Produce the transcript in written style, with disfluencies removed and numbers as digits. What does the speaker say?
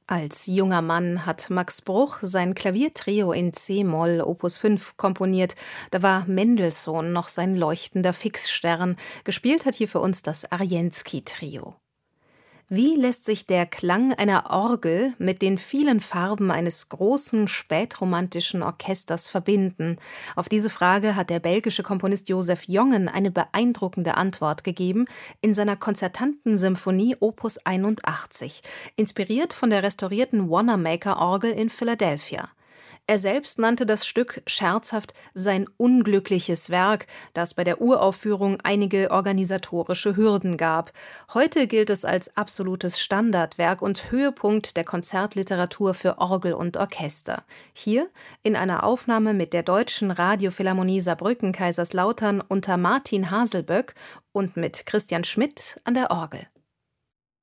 Als junger Mann hat Max Bruch sein Klaviertrio in C-Moll Opus 5 komponiert. Da war Mendelssohn noch sein leuchtender Fixstern. Gespielt hat hier für uns das Arjenski-Trio. Wie lässt sich der Klang einer Orgel mit den vielen Farben eines großen spätromantischen Orchesters verbinden? Auf diese Frage hat der belgische Komponist Joseph Jongen eine beeindruckende Antwort gegeben in seiner konzertanten Symphonie Opus 81, inspiriert von der restaurierten Wanamaker-Orgel in Philadelphia. Er selbst nannte das Stück scherzhaft sein unglückliches Werk, das bei der Uraufführung einige organisatorische Hürden gab. Heute gilt es als absolutes Standardwerk und Höhepunkt der Konzertliteratur für Orgel und Orchester. Hier in einer Aufnahme mit der Deutschen Radiophilharmonie Saarbrücken-Kaiserslautern unter Martin Haselböck und mit Christian Schmidt an der Orgel.